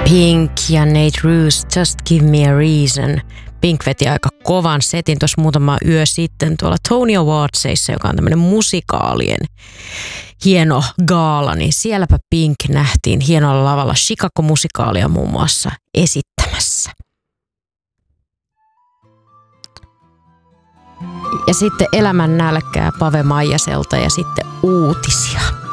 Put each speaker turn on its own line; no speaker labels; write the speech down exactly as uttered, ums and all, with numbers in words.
Pink ja Nate Roos, Just Give Me a Reason. Pink veti aika kovan setin tuossa muutama yö sitten tuolla Tony Awardsissa, joka on tämmöinen musikaalien hieno gaala, niin sielläpä Pink nähtiin hienolla lavalla Chicago-musikaalia muun muassa esittämässä. Ja sitten Elämän nälkää Pave Maijaselta ja sitten uutisia.